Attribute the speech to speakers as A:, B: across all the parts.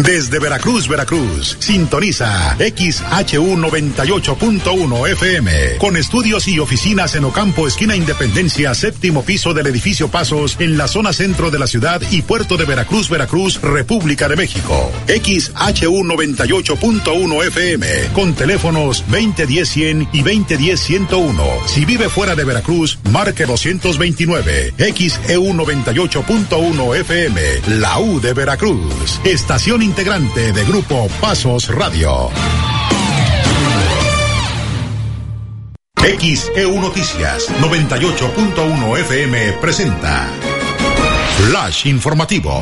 A: Desde Veracruz, sintoniza XHU 98.1 FM, con estudios y oficinas en Ocampo, esquina Independencia, séptimo piso del edificio Pasos, en la zona centro de la ciudad y puerto de Veracruz, República de México. XHU 98.1 FM, con teléfonos 2010-100 y 2010-101. Si vive fuera de Veracruz, marque 229. XEU 98.1 FM, la U de Veracruz. Estación integrante de Grupo Pasos Radio. XEU Noticias 98.1 FM presenta Flash Informativo.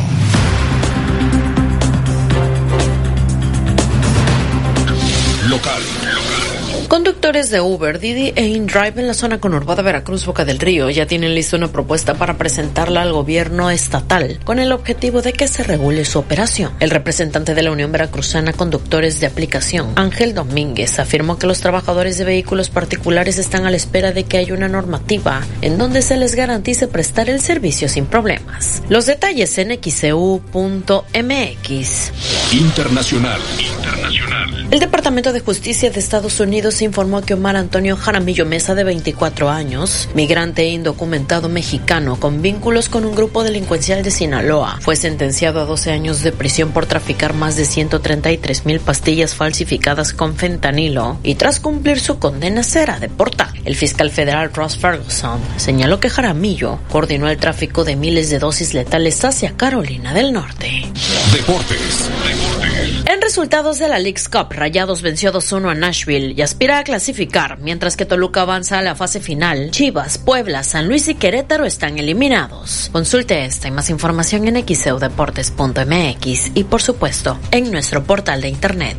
A: Local.
B: Conductores de Uber, Didi e InDrive en la zona conurbada Veracruz, Boca del Río, ya tienen lista una propuesta para presentarla al gobierno estatal, con el objetivo de que se regule su operación. El representante de la Unión Veracruzana Conductores de Aplicación, Ángel Domínguez, afirmó que los trabajadores de vehículos particulares están a la espera de que haya una normativa en donde se les garantice prestar el servicio sin problemas. Los detalles en xeu.mx.
C: Internacional.
B: El Departamento de Justicia de Estados Unidos informó que Omar Antonio Jaramillo Mesa, de 24 años, migrante e indocumentado mexicano con vínculos con un grupo delincuencial de Sinaloa, fue sentenciado a 12 años de prisión por traficar más de 133,000 pastillas falsificadas con fentanilo y tras cumplir su condena será deportado. El fiscal federal Ross Ferguson señaló que Jaramillo coordinó el tráfico de miles de dosis letales hacia Carolina del Norte.
C: Deportes.
B: En resultados de la Leagues Cup, Rayados venció 2-1 a Nashville y aspira a clasificar, mientras que Toluca avanza a la fase final. Chivas, Puebla, San Luis y Querétaro están eliminados. Consulte esta y más información en xeudeportes.mx y, por supuesto, en nuestro portal de internet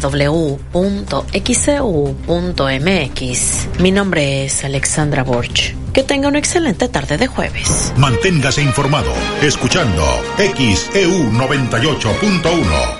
B: www.xeu.mx. Mi nombre es Alexandra Borch. Que tenga una excelente tarde de jueves.
A: Manténgase informado escuchando XEU 98.1.